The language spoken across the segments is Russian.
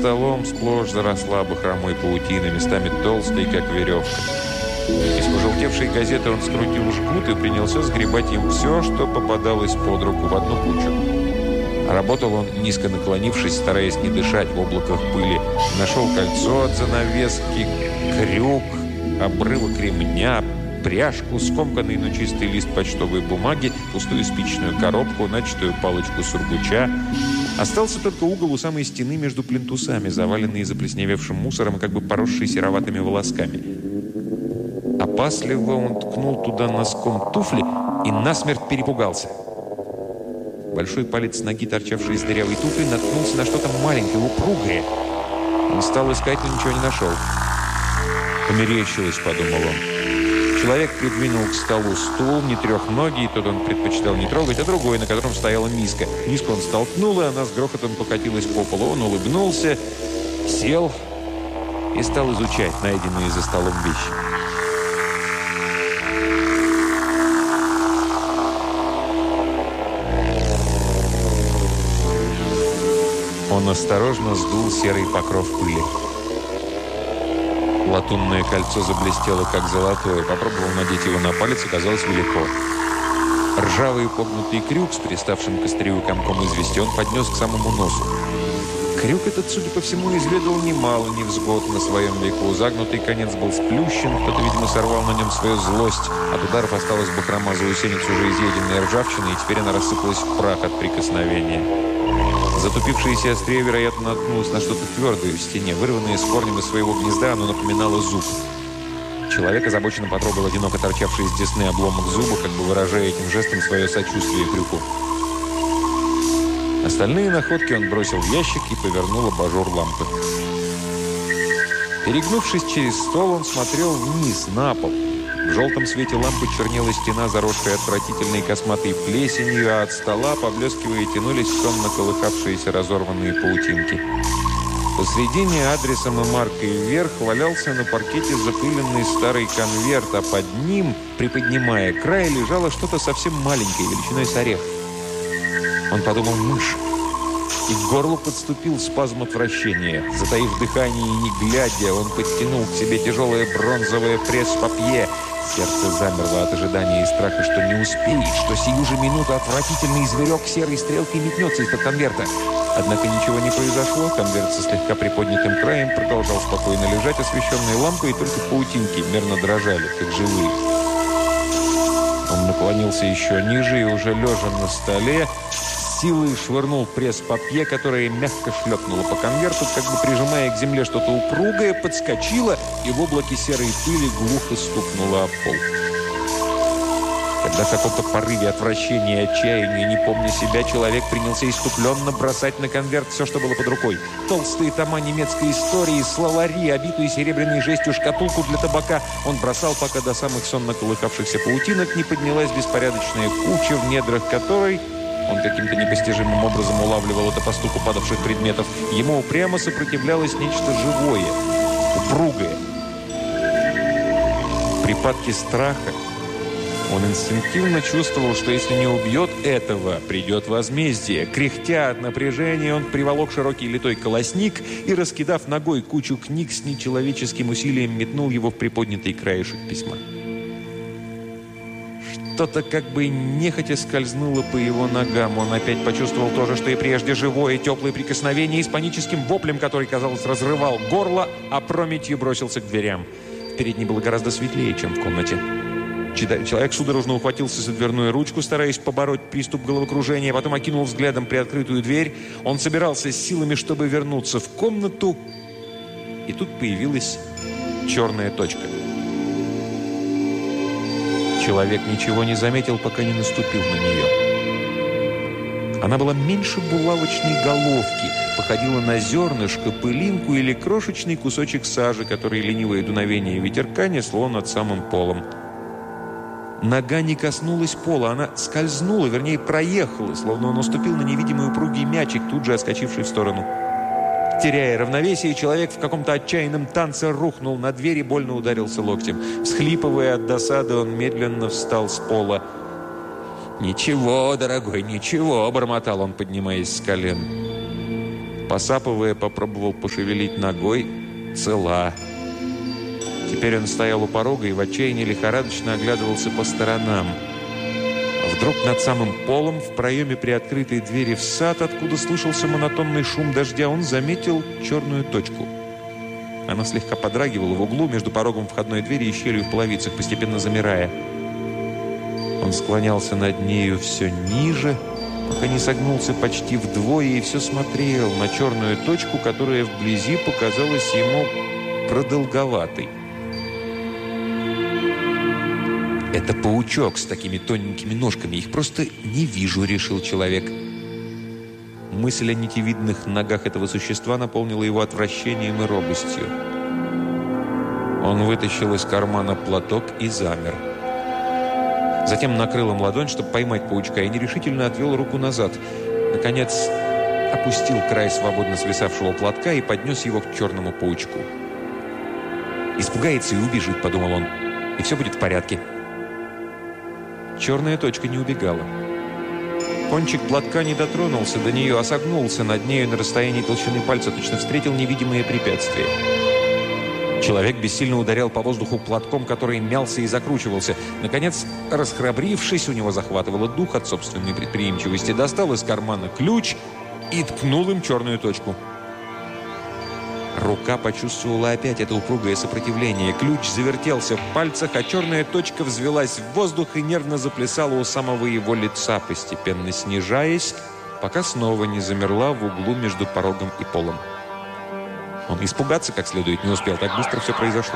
столом сплошь заросла бахромой паутины, местами толстой, как веревка. Из пожелтевшей газеты он скрутил жгут и принялся сгребать им все, что попадалось под руку, в одну кучу. Работал он, низко наклонившись, стараясь не дышать в облаках пыли. Нашел кольцо от занавески, крюк, обрывок ремня, пряжку, скомканный, но чистый лист почтовой бумаги, пустую спичную коробку, начатую палочку сургуча. Остался только угол у самой стены между плинтусами, заваленный заплесневевшим мусором и как бы поросший сероватыми волосками. Опасливо он ткнул туда носком туфли и насмерть перепугался. Большой палец ноги, торчавший из дырявой туфли, наткнулся на что-то маленькое, упругое. Он стал искать, но ничего не нашел. «Померещилось», — подумал он. Человек придвинул к столу стул, не трехногий, тот он предпочитал не трогать, а другой, на котором стояла миска. Миску он столкнул, и она с грохотом покатилась по полу. Он улыбнулся, сел и стал изучать найденные за столом вещи. Он осторожно сдул серый покров пыли. Латунное кольцо заблестело, как золотое. Попробовал надеть его на палец, оказалось велико. Ржавый погнутый крюк с приставшим к острию комком извести он поднес к самому носу. Крюк этот, судя по всему, изведал немало невзгод на своем веку. Загнутый конец был сплющен, кто-то, видимо, сорвал на нем свою злость. От ударов осталась бахрома заусениц, уже изъеденная ржавчиной, и теперь она рассыпалась в прах от прикосновения. Затупившееся острие, вероятно, наткнулось на что-то твердое в стене. Вырванное с корнем из своего гнезда, оно напоминало зуб. Человек озабоченно потрогал одиноко торчавший из десны обломок зуба, как бы выражая этим жестом свое сочувствие крюку. Остальные находки он бросил в ящик и повернул абажур лампы. Перегнувшись через стол, он смотрел вниз, на пол. В желтом свете лампы чернела стена, заросшая отвратительной косматой плесенью, а от стола, поблескивая, тянулись сонно колыхавшиеся разорванные паутинки. Посредине адресом и маркой вверх валялся на паркете запыленный старый конверт, а под ним, приподнимая край, лежало что-то совсем маленькое, величиной с орех. Он подумал: мышь. И к горлу подступил спазм отвращения. Затаив дыхание и не глядя, он подтянул к себе тяжелое бронзовое пресс-папье. Сердце замерло от ожидания и страха, что не успеет, что сию же минуту отвратительный зверек серой стрелкой метнется из-под конверта. Однако ничего не произошло. Конверт со слегка приподнятым краем продолжал спокойно лежать, освещенный лампой, и только паутинки мерно дрожали, как живые. Он наклонился еще ниже и, уже лежа на столе, силой швырнул пресс-папье, которое мягко шлепнуло по конверту, как бы прижимая к земле что-то упругое, подскочило и в облаке серой пыли глухо стукнуло об пол. Когда в каком-то порыве отвращения и отчаяния, не помня себя, человек принялся иступленно бросать на конверт все, что было под рукой. Толстые тома немецкой истории, словари, обитую серебряной жестью шкатулку для табака. Он бросал, пока до самых сонно колыхавшихся паутинок не поднялась беспорядочная куча, в недрах которой... Он каким-то непостижимым образом улавливал это по стуку падавших предметов. Ему упрямо сопротивлялось нечто живое, упругое. В припадке страха он инстинктивно чувствовал, что если не убьет этого, придет возмездие. Кряхтя от напряжения, он приволок широкий литой колосник и, раскидав ногой кучу книг, с нечеловеческим усилием метнул его в приподнятый краешек письма. Что-то как бы нехотя скользнуло по его ногам. Он опять почувствовал то же, что и прежде, живое, теплое прикосновение, и с паническим воплем, который, казалось, разрывал горло, опрометью бросился к дверям. В передней было гораздо светлее, чем в комнате. Человек судорожно ухватился за дверную ручку, стараясь побороть приступ головокружения, потом окинул взглядом приоткрытую дверь. Он собирался с силами, чтобы вернуться в комнату, и тут появилась черная точка. Человек ничего не заметил, пока не наступил на нее. Она была меньше булавочной головки, походила на зернышко, пылинку или крошечный кусочек сажи, который ленивое дуновение ветерка несло над самым полом. Нога не коснулась пола, она скользнула, вернее, проехала, словно он наступил на невидимый упругий мячик, тут же отскочивший в сторону. Теряя равновесие, человек в каком-то отчаянном танце рухнул на дверь и больно ударился локтем. Всхлипывая от досады, он медленно встал с пола. «Ничего, дорогой, ничего», — бормотал он, поднимаясь с колен. Посапывая, попробовал пошевелить ногой. Цела. Теперь он стоял у порога и в отчаянии лихорадочно оглядывался по сторонам. Вдруг над самым полом, в проеме приоткрытой двери в сад, откуда слышался монотонный шум дождя, он заметил черную точку. Она слегка подрагивала в углу между порогом входной двери и щелью в половицах, постепенно замирая. Он склонялся над нею все ниже, пока не согнулся почти вдвое и все смотрел на черную точку, которая вблизи показалась ему продолговатой. «Это паучок с такими тоненькими ножками. Их просто не вижу», — решил человек. Мысль о нитевидных ногах этого существа наполнила его отвращением и робостью. Он вытащил из кармана платок и замер. Затем накрыл им ладонь, чтобы поймать паучка, и нерешительно отвел руку назад. Наконец, опустил край свободно свисавшего платка и поднес его к черному паучку. «Испугается и убежит», — подумал он, — «и все будет в порядке». Черная точка не убегала. Кончик платка не дотронулся до нее, а согнулся над нею на расстоянии толщины пальца, точно встретил невидимые препятствия. Человек бессильно ударял по воздуху платком, который мялся и закручивался. Наконец, расхрабрившись, у него захватывало дух от собственной предприимчивости, достал из кармана ключ и ткнул им черную точку. Рука почувствовала опять это упругое сопротивление. Ключ завертелся в пальцах, а черная точка взвелась в воздух и нервно заплясала у самого его лица, постепенно снижаясь, пока снова не замерла в углу между порогом и полом. Он испугаться как следует не успел, так быстро все произошло.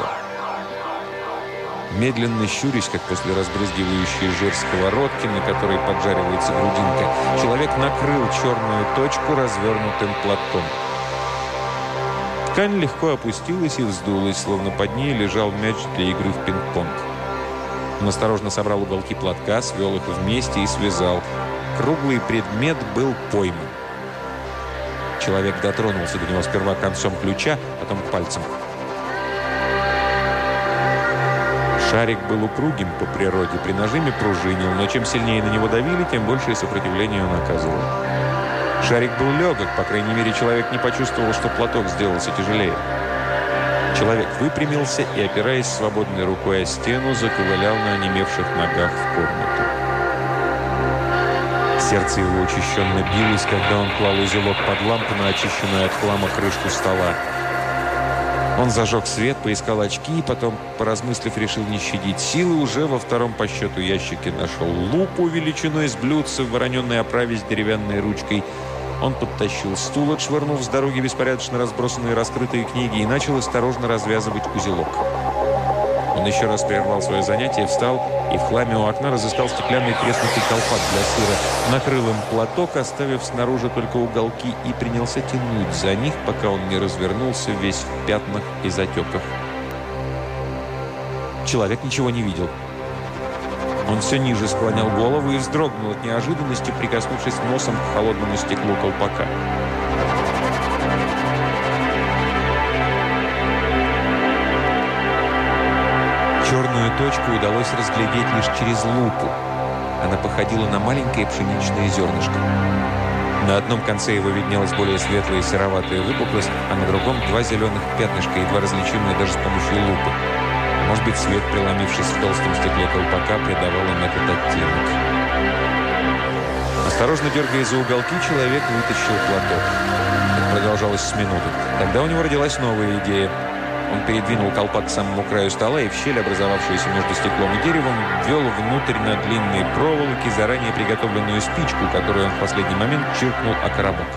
Медленно щурясь, как после разбрызгивающей жир сковородки, на которой поджаривается грудинка, человек накрыл черную точку развернутым платком. Ткань легко опустилась и вздулась, словно под ней лежал мяч для игры в пинг-понг. Он осторожно собрал уголки платка, свел их вместе и связал. Круглый предмет был пойман. Человек дотронулся до него сперва концом ключа, потом пальцем. Шарик был упругим по природе, при нажиме пружинил, но чем сильнее на него давили, тем большее сопротивление он оказывал. Шарик был легок, по крайней мере, человек не почувствовал, что платок сделался тяжелее. Человек выпрямился и, опираясь свободной рукой о стену, заковылял на онемевших ногах в комнату. Сердце его учащенно билось, когда он клал узелок под лампу на очищенную от хлама крышку стола. Он зажег свет, поискал очки и потом, поразмыслив, решил не щадить силы, уже во втором по счету ящике нашел лупу величиной с блюдца в вороненной оправе с деревянной ручкой. Он подтащил стул, отшвырнув с дороги беспорядочно разбросанные раскрытые книги, и начал осторожно развязывать узелок. Он еще раз прервал свое занятие, встал и в хламе у окна разыскал стеклянный треснутый колпак для сыра, накрыл им платок, оставив снаружи только уголки, и принялся тянуть за них, пока он не развернулся весь в пятнах и затеках. Человек ничего не видел. Он все ниже склонял голову и вздрогнул от неожиданности, прикоснувшись носом к холодному стеклу колпака. Черную точку удалось разглядеть лишь через лупу. Она походила на маленькое пшеничное зернышко. На одном конце его виднелась более светлая и сероватая выпуклость, а на другом два зеленых пятнышка, едва различимые даже с помощью лупы. Может быть, свет, преломившись в толстом стекле колпака, придавал им этот оттенок. Осторожно дергая за уголки, человек вытащил платок. Это продолжалось с минуты. Тогда у него родилась новая идея. Он передвинул колпак к самому краю стола и в щель, образовавшуюся между стеклом и деревом, ввел внутрь на длинной проволоке заранее приготовленную спичку, которую он в последний момент чиркнул о коробок.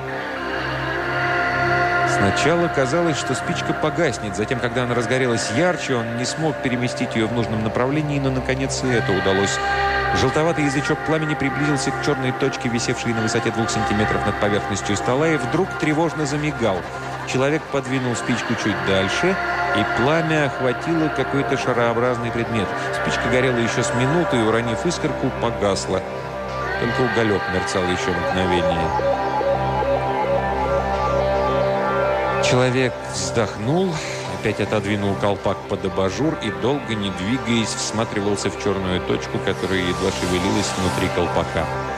Сначала казалось, что спичка погаснет, затем, когда она разгорелась ярче, он не смог переместить ее в нужном направлении, но, наконец, и это удалось. Желтоватый язычок пламени приблизился к черной точке, висевшей на высоте 2 сантиметров над поверхностью стола, и вдруг тревожно замигал. Человек подвинул спичку чуть дальше, и пламя охватило какой-то шарообразный предмет. Спичка горела еще с минуты, и, уронив искорку, погасла. Только уголек мерцал еще мгновение. Человек вздохнул, опять отодвинул колпак под абажур и, долго не двигаясь, всматривался в черную точку, которая едва шевелилась внутри колпака.